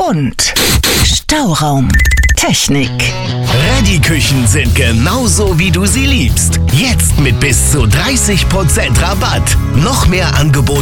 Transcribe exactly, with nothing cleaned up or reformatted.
und Stauraum Technik. Ready-Küchen sind genauso, wie du sie liebst. Jetzt mit bis zu dreißig Prozent Rabatt. Noch mehr Angebote